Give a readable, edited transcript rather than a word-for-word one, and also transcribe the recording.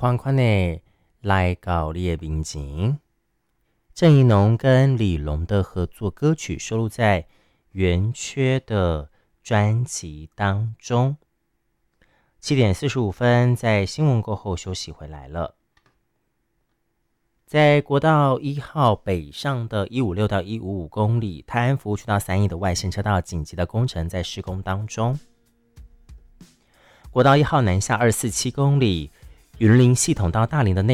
款款的来到你的面前。郑宜农跟李龙的合作歌曲收录在圆缺的专辑当中。7:45，在新闻过后休息回来了。在国道1号北上的156到155公里，泰安服务区到3义的外线车道紧急的工程在施工当中。国道1号南下247公里，云林系统到大林的内